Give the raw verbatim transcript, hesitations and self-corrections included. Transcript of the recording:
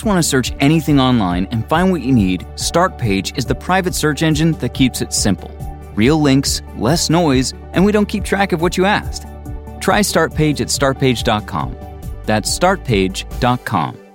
want to search anything online and find what you need, Startpage is the private search engine that keeps it simple. Real links, less noise, and we don't keep track of what you asked. Try Startpage at startpage dot com. That's startpage dot com.